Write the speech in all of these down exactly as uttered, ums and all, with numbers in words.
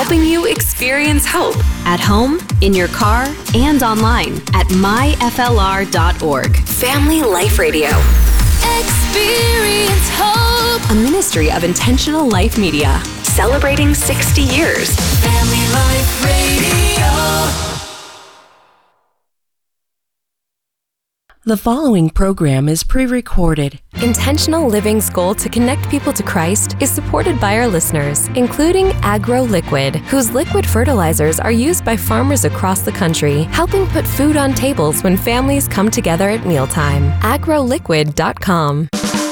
helping you experience hope at home, in your car, and online at my f l r dot org. Family Life Radio. Experience hope. A ministry of Intentional Life Media. Celebrating sixty years. Family Life Radio. The following program is pre-recorded. Intentional Living's goal to connect people to Christ is supported by our listeners, including Agro Liquid, whose liquid fertilizers are used by farmers across the country, helping put food on tables when families come together at mealtime. agro liquid dot com.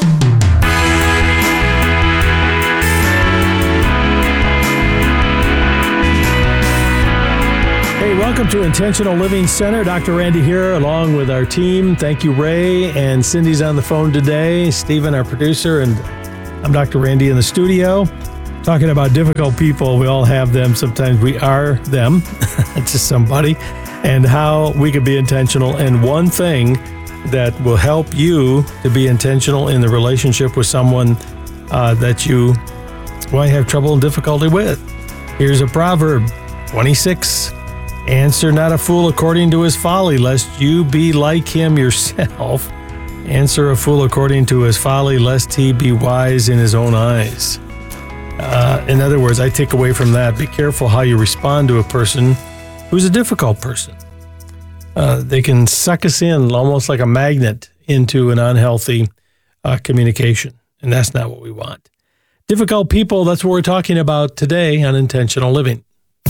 Hey, welcome to Intentional Living Center. Doctor Randy here along with our team. Thank you, Ray, and Cindy's on the phone today. Stephen, our producer, and I'm Doctor Randy in the studio talking about difficult people. We all have them. Sometimes we are them to somebody, and how we can be intentional. And one thing that will help you to be intentional in the relationship with someone uh, that you might have trouble and difficulty with. Here's a proverb, twenty-six. Answer not a fool according to his folly, lest you be like him yourself. Answer a fool according to his folly, lest he be wise in his own eyes. Uh, in other words, I take away from that, be careful how you respond to a person who's a difficult person. Uh, they can suck us in almost like a magnet into an unhealthy uh, communication, and that's not what we want. Difficult people, that's what we're talking about today on Intentional Living.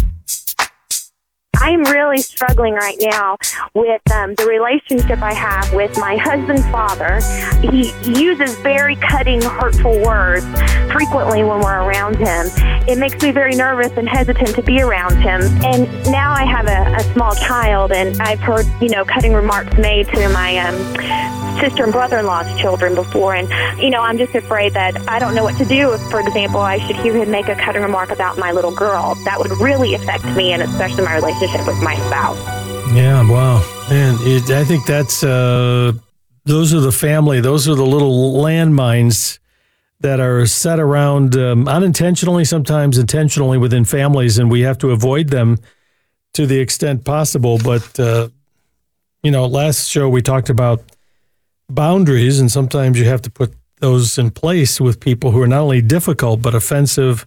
I'm really struggling right now with um, the relationship I have with my husband's father. He, he uses very cutting, hurtful words frequently when we're around him. It makes me very nervous and hesitant to be around him. And now I have a, a small child, and I've heard, you know, cutting remarks made to my um, sister and brother-in-law's children before. And, you know, I'm just afraid that I don't know what to do if, for example, I should hear him make a cutting remark about my little girl. That would really affect me, and especially my relationship with my spouse. Yeah, wow. Man, it, I think that's, uh, those are the family, those are the little landmines that are set around um, unintentionally, sometimes intentionally within families, and we have to avoid them to the extent possible. But, uh, you know, last show we talked about boundaries, and sometimes you have to put those in place with people who are not only difficult, but offensive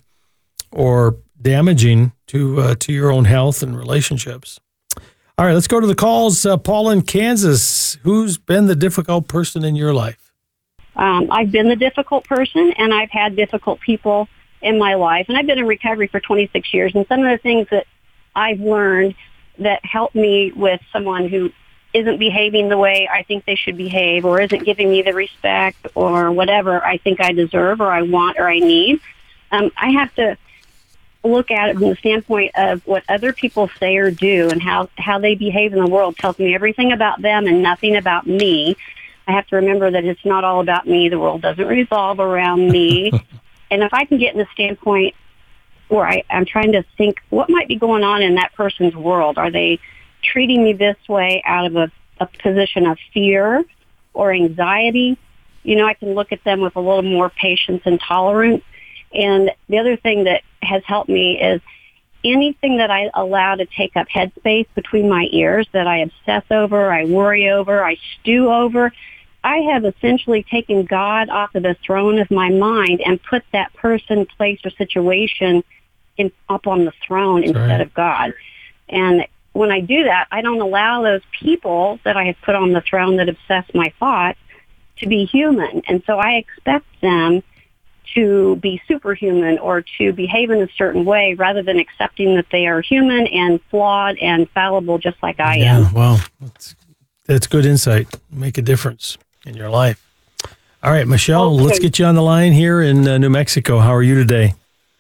or damaging to uh, to your own health and relationships. All right, let's go to the calls. Uh, Paul in Kansas, who's been the difficult person in your life? Um, I've been the difficult person, and I've had difficult people in my life, and I've been in recovery for twenty-six years, and some of the things that I've learned that help me with someone who isn't behaving the way I think they should behave, or isn't giving me the respect or whatever I think I deserve or I want or I need, um, I have to look at it from the standpoint of what other people say or do, and how, how they behave in the world tells me everything about them and nothing about me. I have to remember that it's not all about me. The world doesn't revolve around me. And if I can get in the standpoint where I, I'm trying to think what might be going on in that person's world, are they treating me this way out of a, a position of fear or anxiety? You know, I can look at them with a little more patience and tolerance. And the other thing that has helped me is anything that I allow to take up headspace between my ears, that I obsess over, I worry over, I stew over, I have essentially taken God off of the throne of my mind and put that person, place, or situation in, up on the throne That's instead right. of God. And when I do that, I don't allow those people that I have put on the throne that obsess my thoughts to be human. And so I expect them to be superhuman or to behave in a certain way rather than accepting that they are human and flawed and fallible just like I yeah, am. Well, that's, that's good insight. Make a difference in your life. All right, Michelle, okay. Let's get you on the line here in uh, New Mexico. How are you today?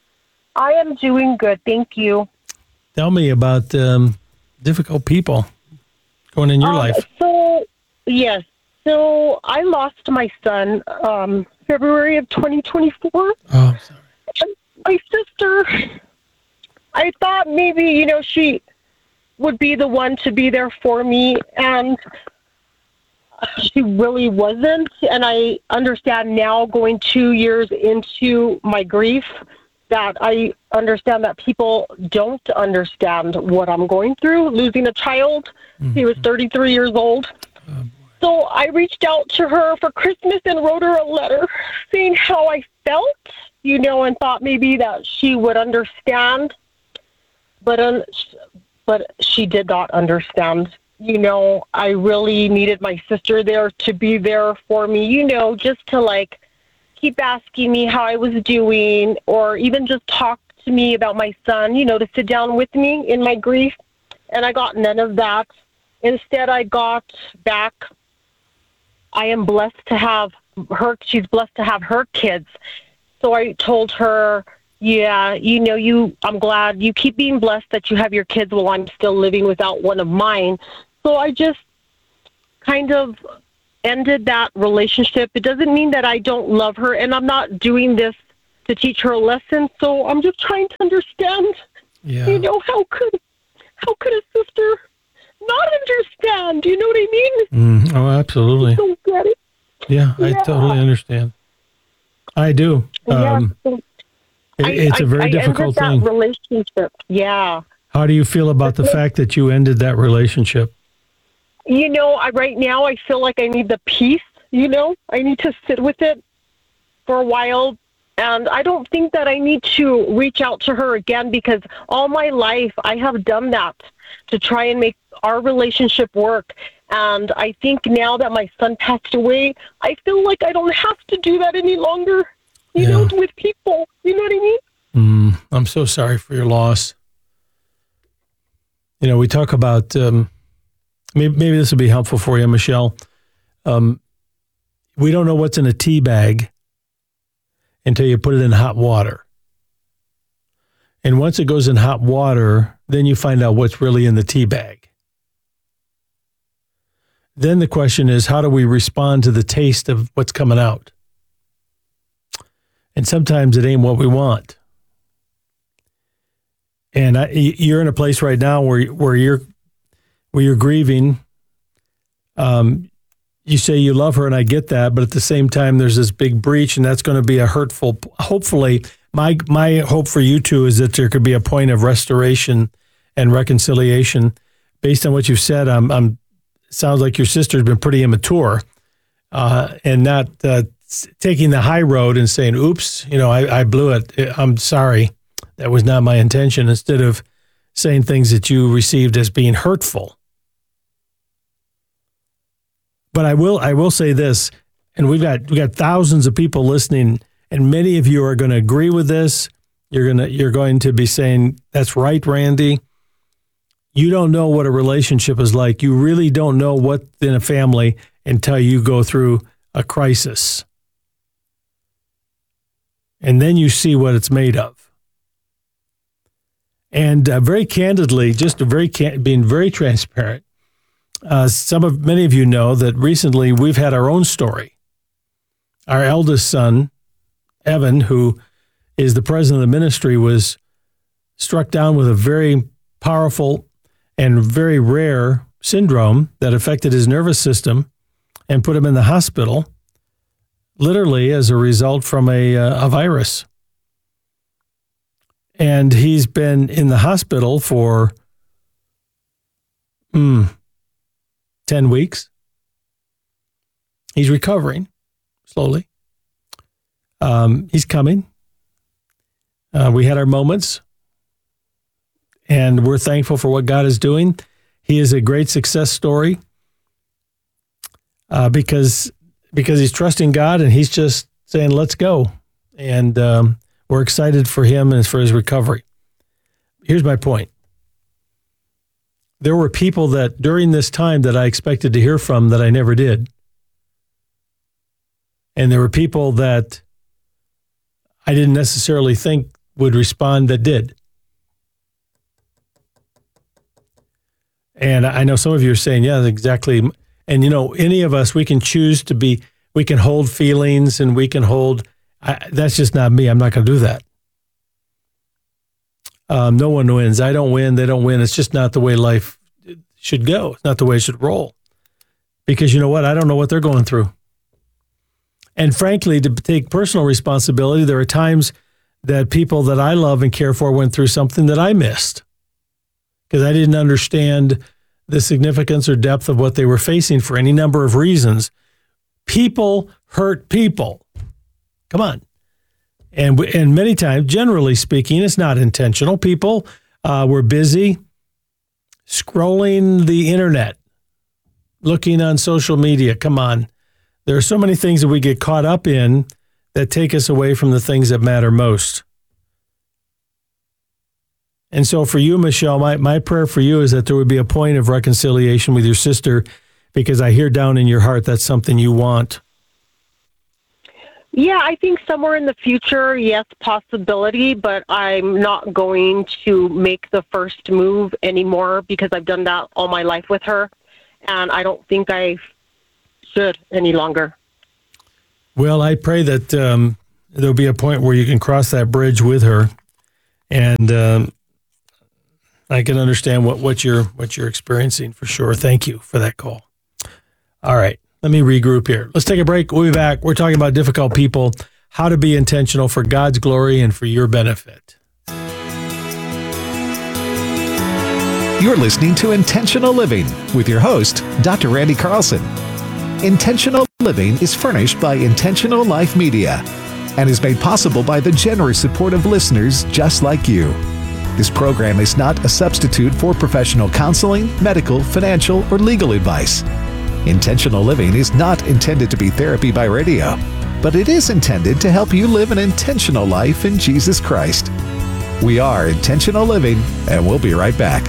I am doing good. Thank you. Tell me about um, difficult people going in your um, life. So, yes. So I lost my son um, February of twenty twenty-four. Oh, sorry. And my sister, I thought maybe, you know, she would be the one to be there for me, and she really wasn't. And I understand now, going two years into my grief, that I understand that people don't understand what I'm going through, losing a child. Mm-hmm. He was thirty-three years old. Oh, so I reached out to her for Christmas and wrote her a letter saying how I felt, you know, and thought maybe that she would understand. But um, but she did not understand. You know, I really needed my sister there to be there for me, you know, just to, like, keep asking me how I was doing, or even just talk to me about my son, you know, to sit down with me in my grief. And I got none of that. Instead, I got back, I am blessed to have her, she's blessed to have her kids. So I told her, yeah, you know, you, I'm glad you keep being blessed that you have your kids while I'm still living without one of mine. So I just kind of ended that relationship. It doesn't mean that I don't love her, and I'm not doing this to teach her a lesson. So I'm just trying to understand, yeah. you know, how could, how could a sister not understand? You know what I mean? Mm, oh, absolutely. I don't get it. Yeah, I yeah. totally understand. I do. Um, yeah. it, it's I, a very I, difficult I thing. ended that relationship. Yeah. How do you feel about the fact that you ended that relationship? You know, I, right now I feel like I need the peace, you know. I need to sit with it for a while. And I don't think that I need to reach out to her again, because all my life I have done that to try and make our relationship work. And I think now that my son passed away, I feel like I don't have to do that any longer, you yeah. know, with people. You know what I mean? Mm, I'm so sorry for your loss. You know, we talk about... Um, Maybe, maybe this will be helpful for you, Michelle. Um, we don't know what's in a tea bag until you put it in hot water. And once it goes in hot water, then you find out what's really in the tea bag. Then the question is, how do we respond to the taste of what's coming out? And sometimes it ain't what we want. And I, you're in a place right now where where you're where you're grieving. Um, you say you love her, and I get that, but at the same time, there's this big breach, and that's going to be a hurtful. Hopefully, my my hope for you two is that there could be a point of restoration and reconciliation. Based on what you've said, I'm, I'm sounds like your sister's been pretty immature, uh, and not uh, taking the high road and saying, "Oops, you know, I, I blew it. I'm sorry. That was not my intention." Instead of saying things that you received as being hurtful. But I will I will say this, and we've got we got thousands of people listening, and many of you are going to agree with this. You're gonna you're going to be saying, "That's right, Randy." You don't know what a relationship is like. You really don't know what's in a family until you go through a crisis. And then you see what it's made of. And uh, very candidly, just very can- being very transparent, uh, some of many of you know that recently we've had our own story. Our eldest son, Evan, who is the president of the ministry, was struck down with a very powerful and very rare syndrome that affected his nervous system and put him in the hospital, literally as a result from a, uh, a virus. And he's been in the hospital for mm, ten weeks. He's recovering slowly. Um, he's coming. Uh, we had our moments, and we're thankful for what God is doing. He is a great success story uh, because because he's trusting God, and he's just saying, "Let's go." And um, we're excited for him and for his recovery. Here's my point. There were people that during this time that I expected to hear from that I never did. And there were people that I didn't necessarily think would respond that did. And I know some of you are saying, yeah, exactly. And, you know, any of us, we can choose to be, we can hold feelings and we can hold, I, that's just not me. I'm not going to do that. Um, no one wins. I don't win. They don't win. It's just not the way life should go. It's not the way it should roll. Because you know what? I don't know what they're going through. And frankly, to take personal responsibility, there are times that people that I love and care for went through something that I missed because I didn't understand the significance or depth of what they were facing for any number of reasons. People hurt people. Come on. And and many times, generally speaking, it's not intentional. People uh, were busy scrolling the internet, looking on social media. Come on. There are so many things that we get caught up in that take us away from the things that matter most. And so for you, Michelle, my, my prayer for you is that there would be a point of reconciliation with your sister, because I hear down in your heart that's something you want. Yeah, I think somewhere in the future, yes, possibility, but I'm not going to make the first move anymore because I've done that all my life with her, and I don't think I should any longer. Well, I pray that um, there'll be a point where you can cross that bridge with her, and um, I can understand what, what you're what you're experiencing for sure. Thank you for that call. All right. Let me regroup here. Let's take a break. We'll be back. We're talking about difficult people, how to be intentional for God's glory and for your benefit. You're listening to Intentional Living with your host, Doctor Randy Carlson. Intentional Living is furnished by Intentional Life Media and is made possible by the generous support of listeners just like you. This program is not a substitute for professional counseling, medical, financial, or legal advice. Intentional Living is not intended to be therapy by radio, but it is intended to help you live an intentional life in Jesus Christ. We are Intentional Living, and we'll be right back.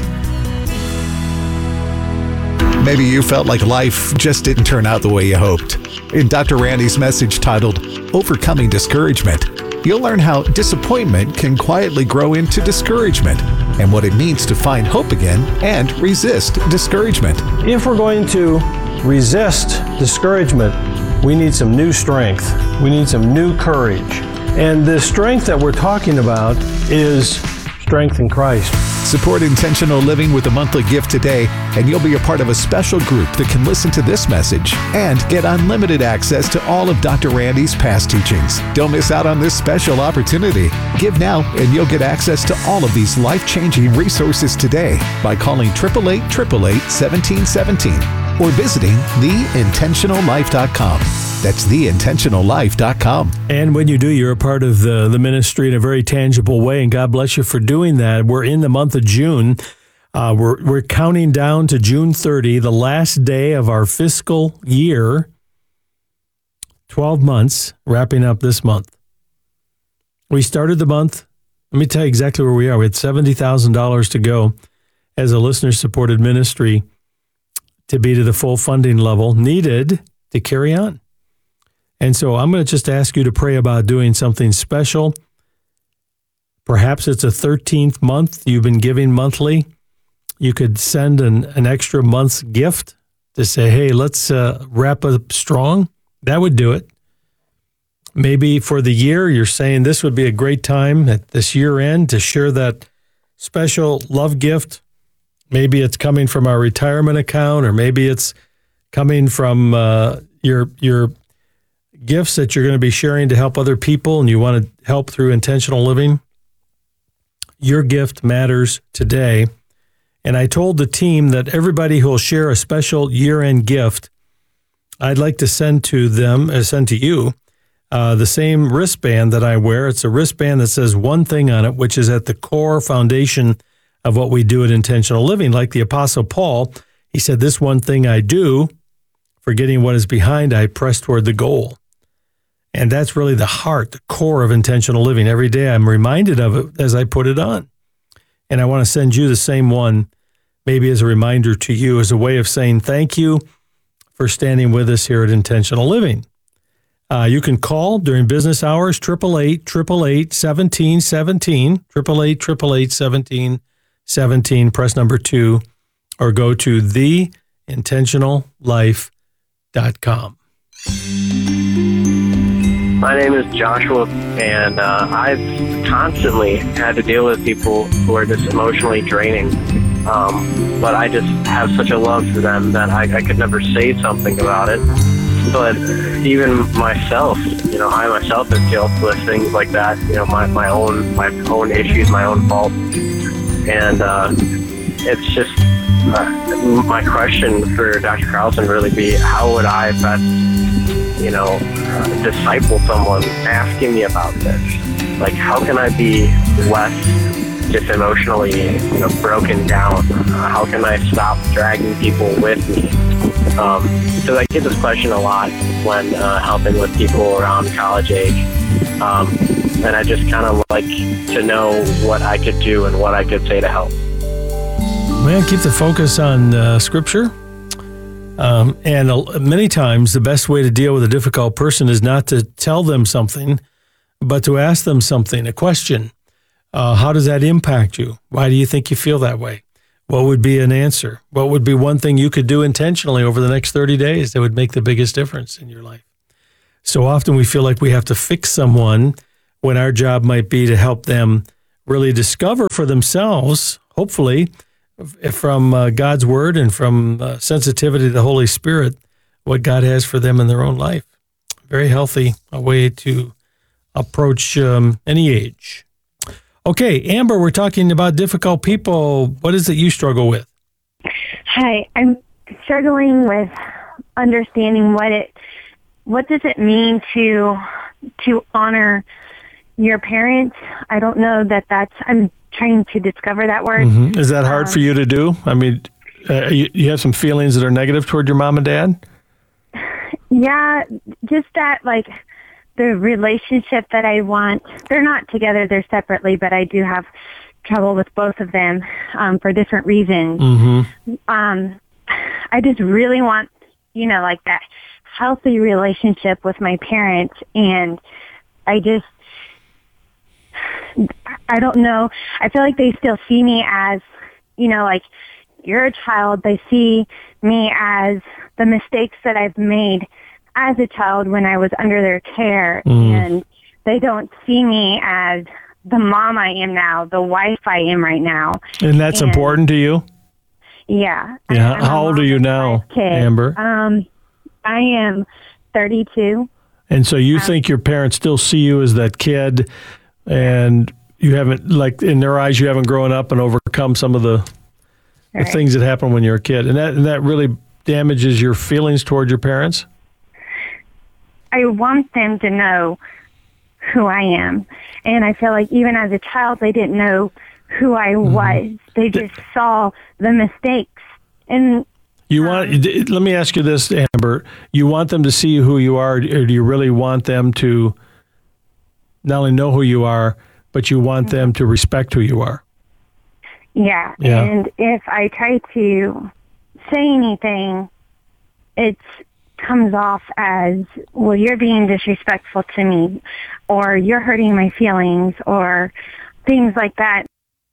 Maybe you felt like life just didn't turn out the way you hoped. In Doctor Randy's message titled, Overcoming Discouragement, you'll learn how disappointment can quietly grow into discouragement and what it means to find hope again and resist discouragement. If we're going to resist discouragement, we need some new strength. We need some new courage. And the strength that we're talking about is strength in Christ. Support Intentional Living with a monthly gift today, and you'll be a part of a special group that can listen to this message and get unlimited access to all of Doctor Randy's past teachings. Don't miss out on this special opportunity. Give now, and you'll get access to all of these life-changing resources today by calling eight eight eight, eight eight eight, one seven one seven or visiting the intentional life dot com. That's the intentional life dot com. And when you do, you're a part of the, the ministry in a very tangible way, and God bless you for doing that. We're in the month of June. Uh, we're we're counting down to June thirtieth, the last day of our fiscal year. twelve months, wrapping up this month. We started the month. Let me tell you exactly where we are. We had seventy thousand dollars to go as a listener-supported ministry to be to the full funding level needed to carry on. And so I'm going to just ask you to pray about doing something special. Perhaps it's a thirteenth month you've been giving monthly. You could send an, an extra month's gift to say, hey, let's uh, wrap up strong. That would do it. Maybe for the year, you're saying this would be a great time at this year end to share that special love gift. Maybe it's coming from our retirement account, or maybe it's coming from uh, your your gifts that you're going to be sharing to help other people, and you want to help through intentional living. Your gift matters today. And I told the team that everybody who will share a special year-end gift, I'd like to send to them, uh, send to you, uh, the same wristband that I wear. It's a wristband that says one thing on it, which is at the core foundation of what we do at Intentional Living. Like the Apostle Paul, he said, this one thing I do, forgetting what is behind, I press toward the goal. And that's really the heart, the core of intentional living. Every day I'm reminded of it as I put it on. And I want to send you the same one, maybe as a reminder to you, as a way of saying thank you for standing with us here at Intentional Living. Uh, you can call during business hours, eight eight eight, eight eight eight, one seven one seven, eight eight eight, eight eight eight, one seven one seven, press number two, or go to the intentional life dot com. My name is Joshua, and uh, I've constantly had to deal with people who are just emotionally draining. Um, but I just have such a love for them that I, I could never say something about it. but even myself, you know, I myself have dealt with things like that, you know, my, my own my own issues, my own faults. And uh, it's just, uh, my question for Doctor Carlson really be, how would I best, you know, uh, disciple someone asking me about this? Like, how can I be less just emotionally, you know, broken down? Uh, how can I stop dragging people with me? Um, so I get this question a lot when uh, helping with people around college age. Um, and I just kind of like to know what I could do and what I could say to help. Man, keep the focus on uh, Scripture. Um, and uh, many times the best way to deal with a difficult person is not to tell them something, but to ask them something, a question. Uh, how does that impact you? Why do you think you feel that way? What would be an answer? What would be one thing you could do intentionally over the next thirty days that would make the biggest difference in your life? So often we feel like we have to fix someone when our job might be to help them really discover for themselves, hopefully, from uh, God's Word and from uh, sensitivity to the Holy Spirit, what God has for them in their own life. Very healthy a way to approach um, any age. Okay, Amber, we're talking about difficult people. What is it you struggle with? Hi, I'm struggling with understanding what it, what does it mean to, to honor your parents. I don't know that that's, I'm trying to discover that word. Mm-hmm. Is that hard um, for you to do? I mean, uh, you, you have some feelings that are negative toward your mom and dad? Yeah, just that, like, the relationship that I want, they're not together, they're separately, but I do have trouble with both of them um, for different reasons. Mm-hmm. Um, I just really want, you know, like that healthy relationship with my parents, and I just, I don't know, I feel like they still see me as, you know, like, you're a child, they see me as the mistakes that I've made as a child when I was under their care, mm. and they don't see me as the mom I am now, the wife I am right now. And that's and, important to you? Yeah. Yeah. How old are you now, Amber? Um, I am thirty-two. And so you um, think your parents still see you as that kid, and you haven't, like, in their eyes, you haven't grown up and overcome some of the, right. the things that happened when you were a kid. And that, and that really damages your feelings toward your parents? I want them to know who I am. And I feel like even as a child, they didn't know who I mm-hmm. was. They just saw the mistakes. And you want, um, let me ask you this, Amber. You want them to see who you are, or do you really want them to not only know who you are, but you want mm-hmm. them to respect who you are? Yeah. yeah. And if I try to say anything, it's comes off as, well, you're being disrespectful to me, or you're hurting my feelings, or things like that.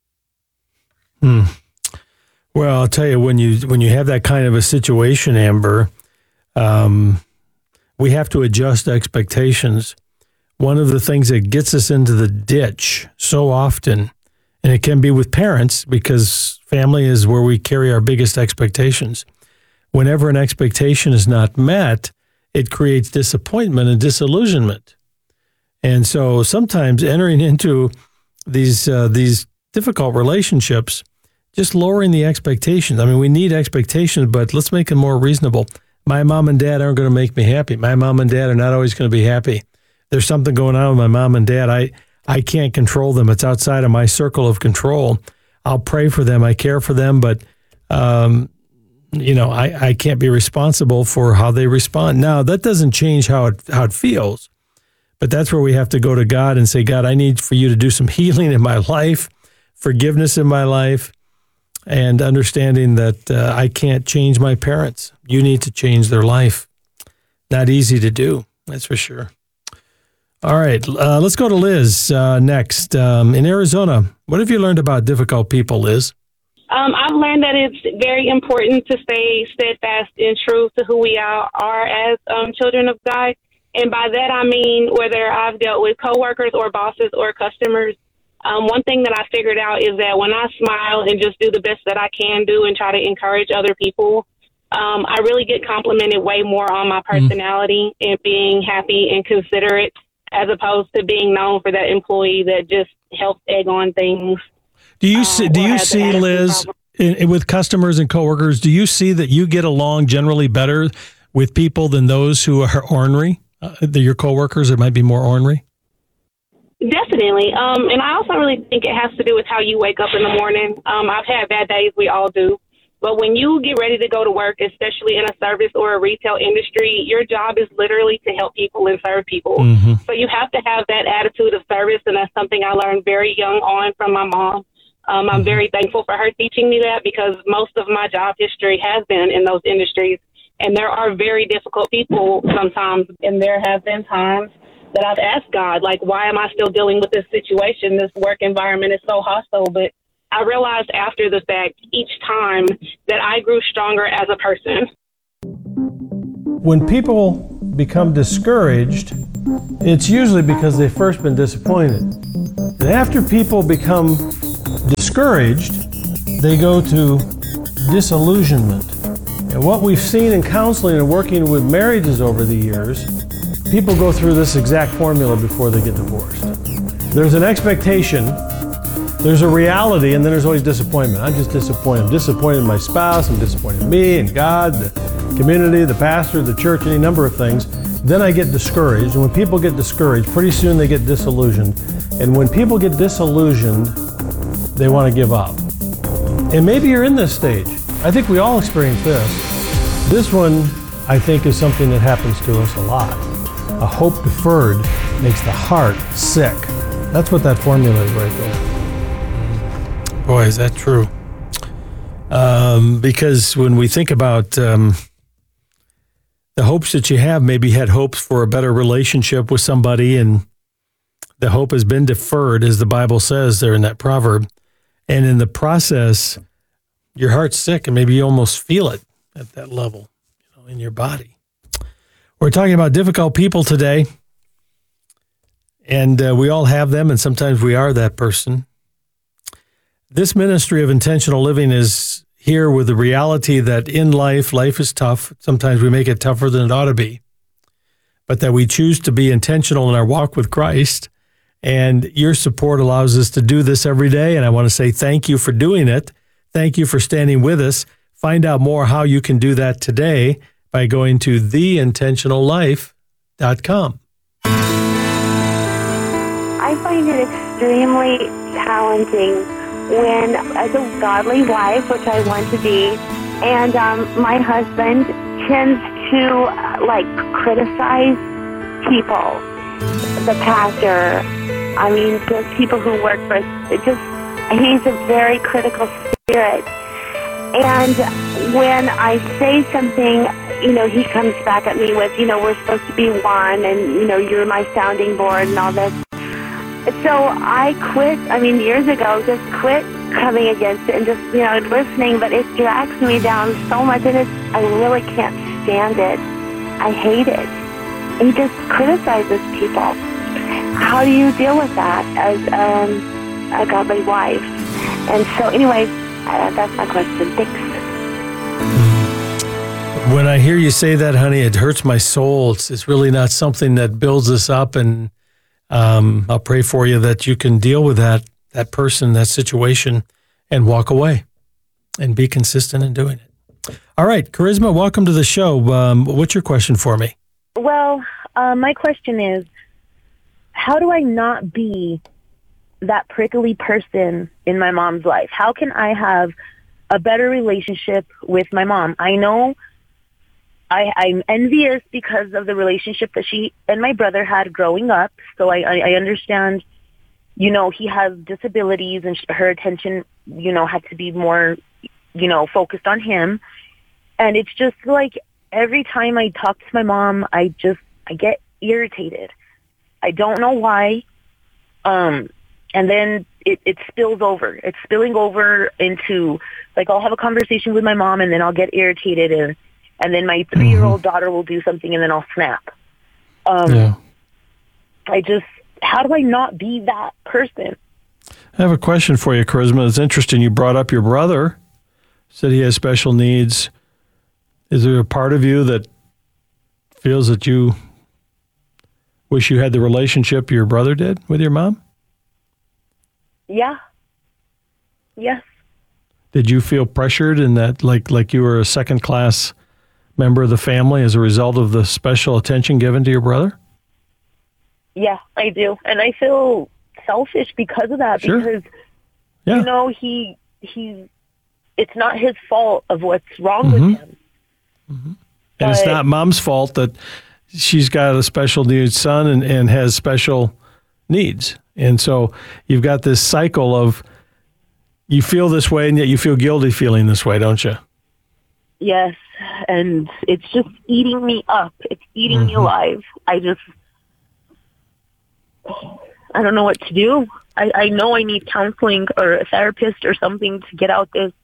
Hmm. Well, I'll tell you, when you when you have that kind of a situation, Amber, um, we have to adjust expectations. One of the things that gets us into the ditch so often, and it can be with parents, because family is where we carry our biggest expectations. Whenever an expectation is not met, it creates disappointment and disillusionment. And so sometimes entering into these uh, these difficult relationships, just lowering the expectations. I mean, we need expectations, but let's make them more reasonable. My mom and dad aren't going to make me happy. My mom and dad are not always going to be happy. There's something going on with my mom and dad. I, I can't control them. It's outside of my circle of control. I'll pray for them. I care for them, but um, you know, I, I can't be responsible for how they respond. Now, that doesn't change how it how it feels, but that's where we have to go to God and say, God, I need for you to do some healing in my life, forgiveness in my life, and understanding that uh, I can't change my parents. You need to change their life. Not easy to do, that's for sure. All right, uh, let's go to Liz uh, next. Um, in Arizona, what have you learned about difficult people, Liz? Um, I've learned that it's very important to stay steadfast and true to who we are, are as um, children of God. And by that, I mean whether I've dealt with coworkers or bosses or customers. Um, one thing that I figured out is that when I smile and just do the best that I can do and try to encourage other people, Um, I really get complimented way more on my personality mm. and being happy and considerate, as opposed to being known for that employee that just helps egg on things. Do you see, um, do you see, Liz, in, in, with customers and coworkers, do you see that you get along generally better with people than those who are ornery? Uh, your coworkers that might be more ornery? Definitely. Um, and I also really think it has to do with how you wake up in the morning. Um, I've had bad days. We all do. But when you get ready to go to work, especially in a service or a retail industry, your job is literally to help people and serve people. Mm-hmm. So you have to have that attitude of service, and that's something I learned very young on from my mom. Um, I'm mm-hmm. very thankful for her teaching me that, because most of my job history has been in those industries. And there are very difficult people sometimes, and there have been times that I've asked God, like, why am I still dealing with this situation? This work environment is so hostile. But I realized after the fact, each time, that I grew stronger as a person. When people become discouraged, it's usually because they've first been disappointed. And after people become discouraged, they go to disillusionment. And what we've seen in counseling and working with marriages over the years, people go through this exact formula before they get divorced. There's an expectation, there's a reality, and then there's always disappointment. I'm just disappointed. I'm disappointed in my spouse, I'm disappointed in me and God, the community, the pastor, the church, any number of things. Then I get discouraged, and when people get discouraged, pretty soon they get disillusioned. And when people get disillusioned, they want to give up. And maybe you're in this stage. I think we all experience this. This one, I think, is something that happens to us a lot. A hope deferred makes the heart sick. That's what that formula is right there. Boy, is that true. Um, because when we think about um, the hopes that you have, maybe had hopes for a better relationship with somebody, and the hope has been deferred, as the Bible says there in that proverb. And in the process, your heart's sick, and maybe you almost feel it at that level, you know, in your body. We're talking about difficult people today, and uh, we all have them, and sometimes we are that person. This ministry of intentional living is here with the reality that in life, life is tough. Sometimes we make it tougher than it ought to be, but that we choose to be intentional in our walk with Christ, and your support allows us to do this every day, and I want to say thank you for doing it. Thank you for standing with us. Find out more how you can do that today by going to the intentional life dot com. I find it extremely challenging when, as a godly wife, which I want to be, and um, my husband tends to, uh, like, criticize people, the pastor, I mean, just people who work for us. It just, he's a very critical spirit. And when I say something, you know, he comes back at me with, you know, we're supposed to be one, and, you know, you're my sounding board and all this. So I quit, I mean, years ago, just quit coming against it and just, you know, listening, but it drags me down so much, and it's, I really can't stand it. I hate it. He just criticizes people. How do you deal with that as um, a godly wife? And so, anyways, uh, that's my question. Thanks. When I hear you say that, honey, it hurts my soul. It's, it's really not something that builds us up, and um, I'll pray for you that you can deal with that, that person, that situation, and walk away and be consistent in doing it. All right, Charisma, welcome to the show. Um, what's your question for me? Well, uh, my question is, how do I not be that prickly person in my mom's life? How can I have a better relationship with my mom? I know I, I'm envious because of the relationship that she and my brother had growing up. So I, I, I understand, you know, he has disabilities, and her attention, you know, had to be more, you know, focused on him. And it's just like every time I talk to my mom, I just, I get irritated. I don't know why. Um, and then it, it spills over. It's spilling over into, like, I'll have a conversation with my mom, and then I'll get irritated, and and then my three-year-old mm-hmm. daughter will do something, and then I'll snap. Um, yeah. I just, how do I not be that person? I have a question for you, Charisma. It's interesting. You brought up your brother, said he has special needs. Is there a part of you that feels that you wish you had the relationship your brother did with your mom? Yeah. Yes. Did you feel pressured in that, like like you were a second-class member of the family as a result of the special attention given to your brother? Yeah, I do. And I feel selfish because of that. Sure. Because, yeah. you know, he he, it's not his fault of what's wrong mm-hmm. with him. Mm-hmm. And it's not mom's fault that she's got a special needs son and, and has special needs. And so you've got this cycle of you feel this way and yet you feel guilty feeling this way, don't you? Yes. And it's just eating me up. It's eating mm-hmm. me alive. I just, I don't know what to do. I, I know I need counseling or a therapist or something to get out this,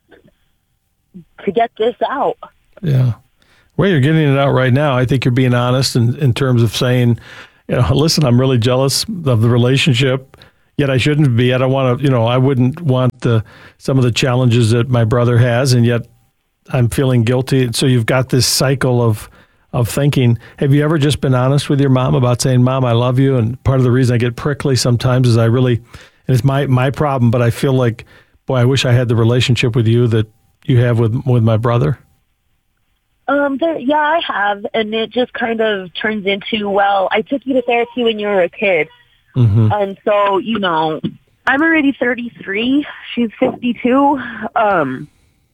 to get this out. Yeah. Well, you're getting it out right now. I think you're being honest in, in terms of saying, you know, listen, I'm really jealous of the relationship, yet I shouldn't be. I don't want to, you know, I wouldn't want the some of the challenges that my brother has, and yet I'm feeling guilty. So you've got this cycle of of thinking. Have you ever just been honest with your mom about saying, Mom, I love you? And part of the reason I get prickly sometimes is I really, and it's my, my problem, but I feel like, boy, I wish I had the relationship with you that you have with with my brother. Um, there, yeah, I have, and it just kind of turns into, well, I took you to therapy when you were a kid, mm-hmm. and so, you know, I'm already thirty-three, she's fifty-two, um,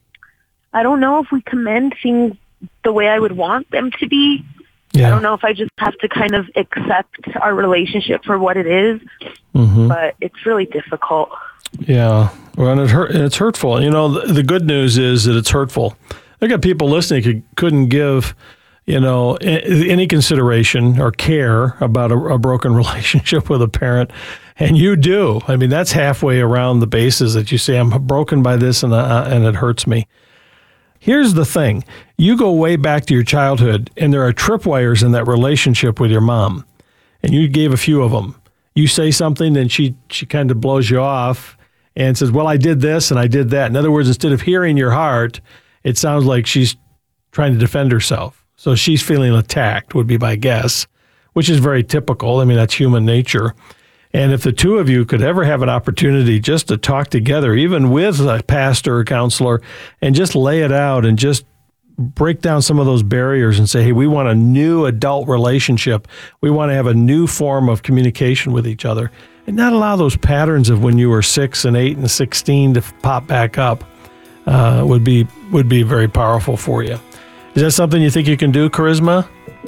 I don't know if we commend things the way I would want them to be. Yeah. I don't know if I just have to kind of accept our relationship for what it is, mm-hmm. but it's really difficult. Yeah, well, and it hurt, it's hurtful. You know, the, the good news is that it's hurtful. I got people listening who couldn't give, you know, any consideration or care about a, a broken relationship with a parent, and you do. I mean, that's halfway around the bases that you say, I'm broken by this and uh, and it hurts me. Here's the thing. You go way back to your childhood, and there are tripwires in that relationship with your mom, and you gave a few of them. You say something, and she, she kind of blows you off and says, well, I did this and I did that. In other words, instead of hearing your heart, it sounds like she's trying to defend herself. So she's feeling attacked would be my guess, which is very typical. I mean, that's human nature. And if the two of you could ever have an opportunity just to talk together, even with a pastor or counselor, and just lay it out and just break down some of those barriers and say, hey, we want a new adult relationship. We want to have a new form of communication with each other and not allow those patterns of when you were six and eight and sixteen to pop back up. Uh, would be would be very powerful for you. Is that something you think you can do, Charisma?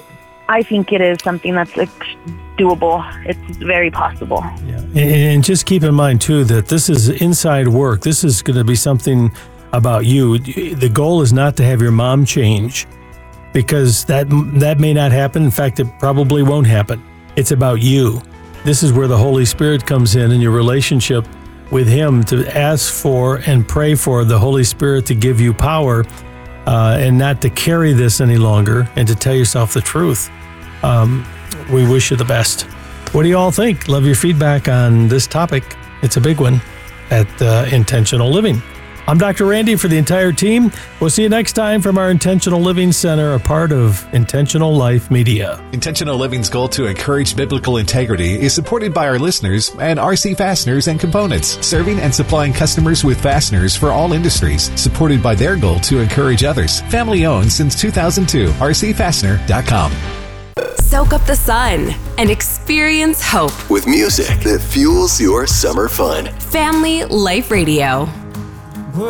I think it is something that's like, doable. It's very possible. Yeah. And, and just keep in mind, too, that this is inside work. This is going to be something about you. The goal is not to have your mom change, because that that may not happen. In fact, it probably won't happen. It's about you. This is where the Holy Spirit comes in, and your relationship with him, to ask for and pray for the Holy Spirit to give you power uh, and not to carry this any longer, and to tell yourself the truth. Um, we wish you the best. What do you all think? Love your feedback on this topic. It's a big one at uh, Intentional Living. I'm Doctor Randy for the entire team. We'll see you next time from our Intentional Living Center, a part of Intentional Life Media. Intentional Living's goal to encourage biblical integrity is supported by our listeners and R C Fasteners and Components, serving and supplying customers with fasteners for all industries, supported by their goal to encourage others. Family owned since two thousand two. R C Fastener dot com. Soak up the sun and experience hope with music that fuels your summer fun. Family Life Radio.